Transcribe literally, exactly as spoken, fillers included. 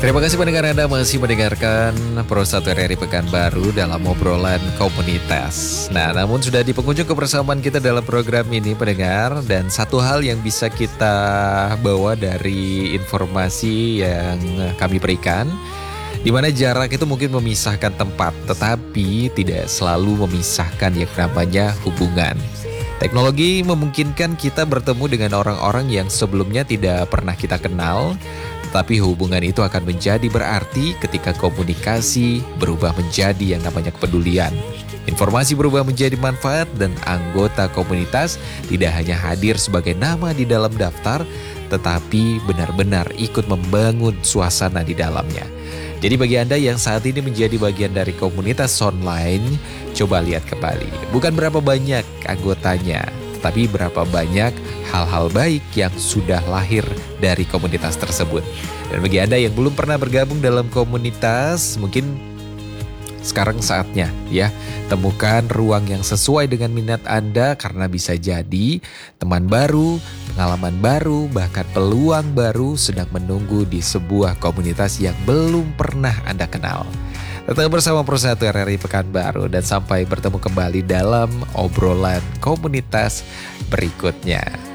Terima kasih pendengar Anda masih mendengarkan Pro satu R R I Pekanbaru dalam obrolan komunitas. Nah, namun sudah di penghujung kebersamaan kita dalam program ini pendengar. Dan satu hal yang bisa kita bawa dari informasi yang kami berikan, di mana jarak itu mungkin memisahkan tempat, tetapi tidak selalu memisahkan yang namanya hubungan. Teknologi memungkinkan kita bertemu dengan orang-orang yang sebelumnya tidak pernah kita kenal, tapi hubungan itu akan menjadi berarti ketika komunikasi berubah menjadi yang namanya kepedulian. Informasi berubah menjadi manfaat dan anggota komunitas tidak hanya hadir sebagai nama di dalam daftar, tetapi benar-benar ikut membangun suasana di dalamnya. Jadi bagi Anda yang saat ini menjadi bagian dari komunitas online, coba lihat kembali. Bukan berapa banyak anggotanya, tapi berapa banyak hal-hal baik yang sudah lahir dari komunitas tersebut. Dan bagi Anda yang belum pernah bergabung dalam komunitas, mungkin sekarang saatnya ya, temukan ruang yang sesuai dengan minat Anda, karena bisa jadi teman baru, pengalaman baru, bahkan peluang baru sedang menunggu di sebuah komunitas yang belum pernah Anda kenal. Tetap bersama Pro satu R R I Pekanbaru dan sampai bertemu kembali dalam obrolan komunitas berikutnya.